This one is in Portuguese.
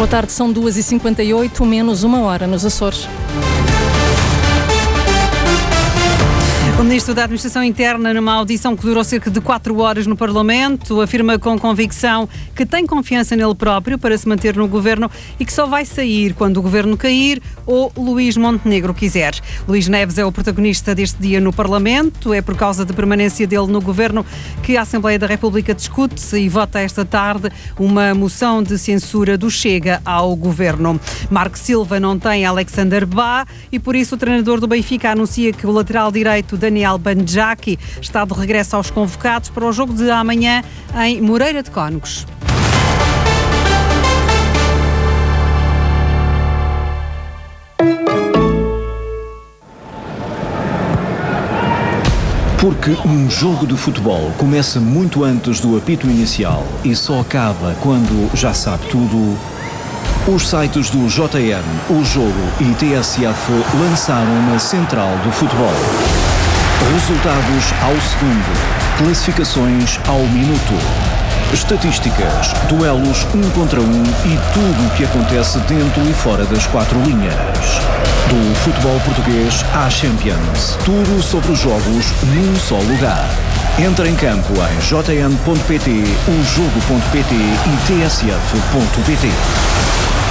Boa tarde, são 2h58, menos 1 hora nos Açores. O Ministro da Administração Interna, numa audição que durou cerca de 4 horas no Parlamento, afirma com convicção que tem confiança nele próprio para se manter no Governo e que só vai sair quando o Governo cair ou Luís Montenegro quiser. Luís Neves é o protagonista deste dia no Parlamento. É por causa da permanência dele no Governo que a Assembleia da República discute e vota esta tarde uma moção de censura do Chega ao Governo. Marco Silva não tem Alexander Bá e por isso o treinador do Benfica anuncia que o lateral direito Daniel Banjaki está de regresso aos convocados para o jogo de amanhã em Moreira de Cónegos. Porque um jogo de futebol começa muito antes do apito inicial e só acaba quando já sabe tudo, os sites do JN, O Jogo e TSF lançaram uma central do futebol. Resultados ao segundo, classificações ao minuto, estatísticas, duelos 1 contra 1 e tudo o que acontece dentro e fora das 4 linhas. Do futebol português à Champions, tudo sobre os jogos num só lugar. Entra em campo em jn.pt, ojogo.pt e tsf.pt.